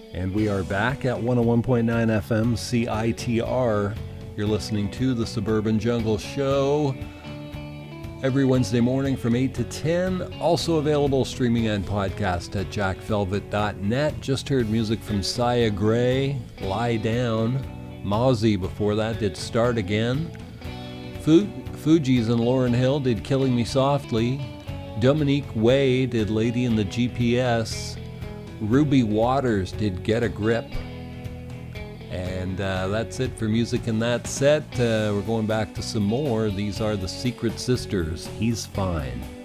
And we are back at 101.9 FM CITR. You're listening to the Suburban Jungle Show every Wednesday morning from 8 to 10. Also available streaming and podcast at jackvelvet.net. Just heard music from Sia Gray, Lie Down. Mozzie before that did Start Again. Fugees and Lauryn Hill did Killing Me Softly. Dominique Way did Lady in the GPS. Ruby Waters did Get a Grip. And that's it for music in that set. We're going back to some more. These are the Secret Sisters. He's Fine.